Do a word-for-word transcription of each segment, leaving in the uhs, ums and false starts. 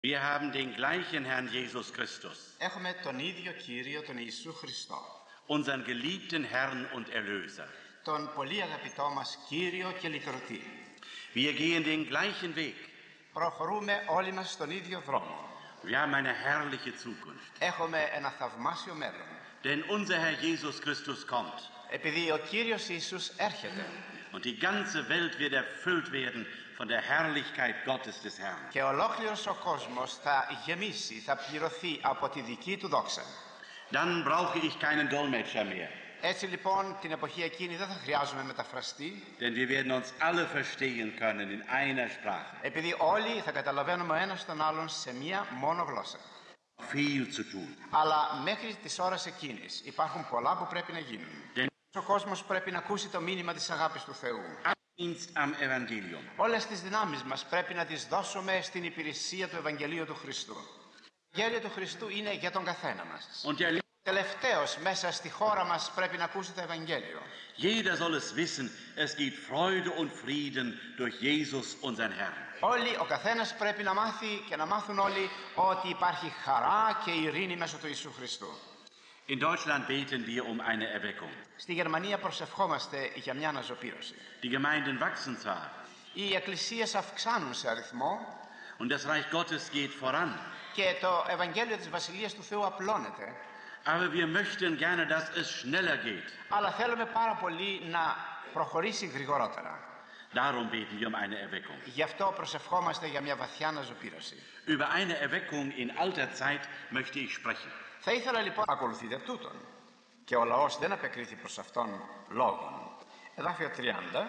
Wir haben den gleichen Herrn Jesus Christus, Έχουμε τον ίδιο Κύριο, τον Ιησού Χριστό, unseren geliebten Herrn und Erlöser. τον πολύ αγαπητό μας Κύριο και Λυτρωτή. Wir gehen den gleichen Weg. Προχωρούμε όλοι μας στον ίδιο δρόμο. Wir haben eine herrliche Zukunft. Έχουμε ένα θαυμάσιο μέλλον. Denn unser Herr Jesus Christus kommt. Επειδή ο Κύριος Ιησούς έρχεται. Und die ganze Welt wird erfüllt werden von der Herrlichkeit Gottes des Herrn. Και ολόκληρος ο κόσμος θα γεμίσει, θα πληρωθεί από τη δική του δόξα. Dann brauche ich keinen Dolmetscher mehr. Έτσι λοιπόν την εποχή εκείνη δεν θα χρειάζομαι μεταφραστή. Denn wir werden uns alle verstehen können in einer Sprache. Επειδή όλοι θα καταλαβαίνουμε ο ένας τον άλλον σε μία μόνο γλώσσα. Viel zu tun. Αλλά μέχρι τις ώρες εκείνης υπάρχουν πολλά που πρέπει να γίνουν. Denn Ο κόσμος πρέπει να ακούσει το μήνυμα της αγάπης του Θεού. Dienst am Evangelium. Όλες τις δυνάμεις μας πρέπει να τις δώσουμε στην υπηρεσία του Ευαγγελίου του Χριστού. Το Ευαγγέλιο του Χριστού είναι για τον καθένα μας. Und der Τελευταίος μέσα στη χώρα μας πρέπει να ακούσει το Ευαγγέλιο. Jeder soll es wissen, es gibt Freude und Frieden durch Jesus, unseren Herrn. Όλοι, ο καθένας πρέπει να μάθει και να μάθουν όλοι ότι υπάρχει χαρά και ειρήνη μέσω του Ιησού Χριστού. In Deutschland beten wir um eine Erweckung. Στη Γερμανία προσευχόμαστε για μια αναζωπήρωση. Die Gemeinden wachsen zwar, Οι εκκλησίες αυξάνουν σε αριθμό und das Reich Gottes geht voran, και το Ευαγγέλιο της Βασιλείας του Θεού απλώνεται. aber wir möchten gerne, dass es schneller geht. Αλλά θέλουμε πάρα πολύ να προχωρήσει γρηγορότερα. Darum beten wir um eine Erweckung. Γι' αυτό προσευχόμαστε για μια βαθιά αναζωπήρωση. Über eine Erweckung in alter Zeit möchte ich sprechen. Θα ήθελα λοιπόν να ακολουθείτε τούτον. Και ο λαός δεν απεκρίθη προς αυτόν λόγων. Εδάφιο τριάντα.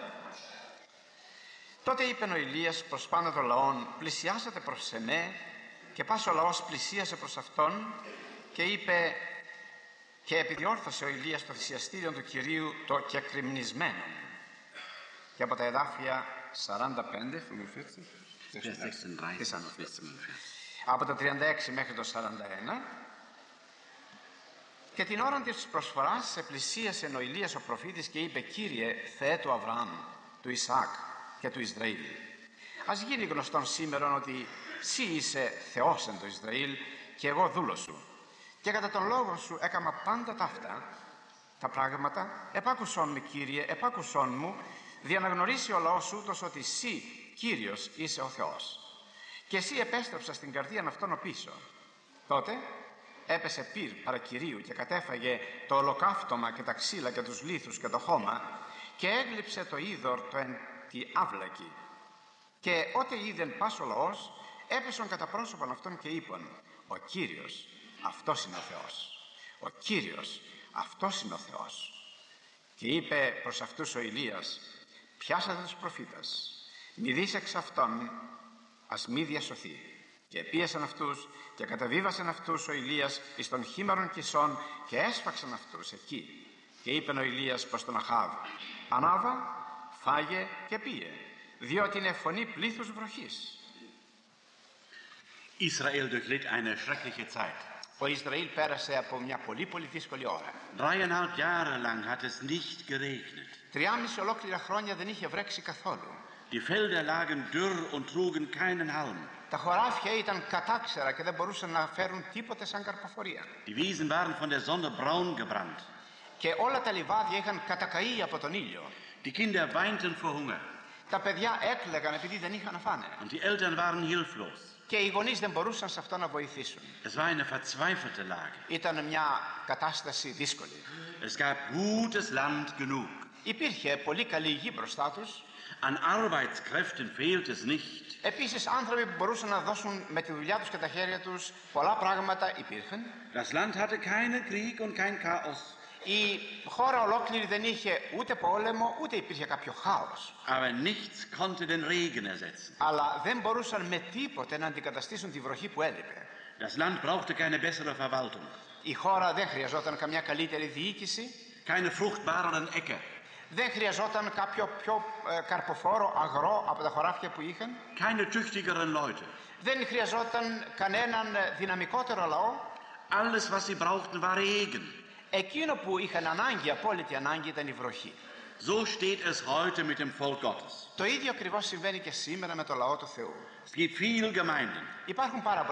Τότε είπε ο Ηλίας προς πάνω των λαών, πλησιάσατε προς εμέ, και πας ο λαός πλησίασε προς αυτόν και είπε, και επιδιόρθωσε ο Ηλίας το θυσιαστήριο του Κυρίου το κεκρημνισμένο. Και από τα εδάφια σαράντα πέντε, από το τριάντα έξι μέχρι το σαράντα ένα, και την ώρα της προσφοράς σε πλησίασε ο Ηλίας ο προφήτης και είπε, Κύριε Θεέ του Αβραάμ, του Ισαάκ και του Ισραήλ, ας γίνει γνωστόν σήμερον ότι Συ είσαι Θεός εν το Ισραήλ και εγώ δούλος σου, και κατά τον λόγο σου έκαμα πάντα ταύτα τα πράγματα, επάκουσόν με Κύριε, επάκουσόν μου, δια να γνωρίσει ο λαός σου τόσο ότι Συ Κύριος είσαι ο Θεός. Και εσύ επέστρεψα στην καρδίαν αυτόν ο πίσω. Τότε έπεσε πυρ παρακυρίου και κατέφαγε το ολοκαύτωμα και τα ξύλα και τους λίθους και το χώμα και έγλειψε το είδωρ το εν τη αύλακη. Και ότε είδεν πας ο λαός, έπεσον κατά πρόσωπον αυτόν και είπαν, ο Κύριος αυτός είναι ο Θεός. Ο Κύριος αυτός είναι ο Θεός. Και είπε προς αυτούς ο Ηλίας, πιάσατε τους προφήτας, μη δεις εξ αυτών, ας μη διασωθεί. Και πίεσαν αυτούς και καταβίβασαν αυτούς ο Ηλίας εις των χήμαρων κησών και έσφαξαν αυτούς εκεί. Και είπεν ο Ηλίας προς τον Αχάβ, ανάβα, φάγε και πίε, διότι είναι φωνή πλήθους βροχής. Israel durchlitt eine schreckliche Zeit. Ο Ισραήλ πέρασε από μια πολύ πολύ δύσκολη ώρα. Dreieinhalb Jahre lang hat es nicht geregnet. Τριάμιση ολόκληρα χρόνια δεν είχε βρέξει καθόλου. Die Felder lagen dürr und trugen keinen Halm. Τα χωράφια ήταν κατάξερα και δεν μπορούσαν να φέρουν τίποτε σαν καρποφορία. Die Wiesen waren von der Sonne braun gebrannt. Και όλα τα λιβάδια είχαν κατακαεί από τον ήλιο. Die Kinder weinten vor Hunger. Τα παιδιά έκλαιγαν επειδή δεν είχαν να φάνε. Und die Eltern waren hilflos. Και οι γονείς δεν μπορούσαν σε αυτό να βοηθήσουν. Es war eine verzweifelte Lage. Ήταν μια κατάσταση δύσκολη. Es gab gutes Land genug. Υπήρχε πολύ καλή γη μπροστά τους. An Arbeitskräften fehlt es nicht. Επίσης άνθρωποι που μπορούσαν να δώσουν με τη δουλειά τους και τα χέρια τους πολλά πράγματα υπήρχαν. Das Land hatte keinen Krieg und kein Chaos. Η χώρα ολόκληρη δεν είχε ούτε πόλεμο ούτε υπήρχε κάποιο χάος. Aber nichts konnte den Regen ersetzen. Αλλά δεν μπορούσαν με τίποτε να αντικαταστήσουν τη βροχή που έλειπε. Das Land brauchte keine bessere Verwaltung. Η χώρα δεν χρειαζόταν καμιά καλύτερη διοίκηση. Keine fruchtbareren Äcker. Δεν χρειαζόταν κάποιο πιο ε, καρποφόρο αγρό από τα χωράφια που είχαν. Keine tüchtigeren Leute. Δεν χρειαζόταν κανέναν δυναμικότερο λαό. Alles, was sie brauchten, war Regen. Εκείνο που είχαν ανάγκη, απόλυτη ανάγκη, ήταν η βροχή. So steht es heute mit dem Volk Gottes. Το ίδιο ακριβώς συμβαίνει και σήμερα με το λαό του Θεού. Es gibt viele Gemeinden. Υπάρχουν πάρα